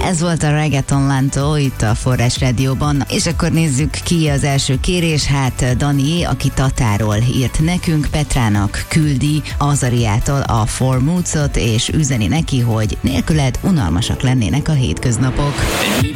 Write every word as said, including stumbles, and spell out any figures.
Ez volt a Reggaeton Lento itt a Forrás Rádióban. És akkor nézzük ki az első kérés. Hát Dani, aki Tatáról írt nekünk, Petrának küldi Azariától a Four Moods-ot, és üzeni neki, hogy nélküled unalmasak lennének a hétköznapok.